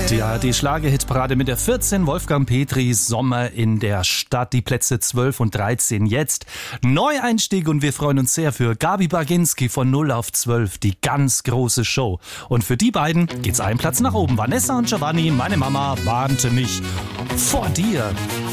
Ja, die Schlager-Hitparade mit der 14, Wolfgang Petri, Sommer in der Stadt, die Plätze 12 und 13 jetzt. Neueinstieg und wir freuen uns sehr für Gabi Baginski von 0 auf 12, die ganz große Show. Und für die beiden geht's einen Platz nach oben. Vanessa und Giovanni, meine Mama warnte mich vor dir.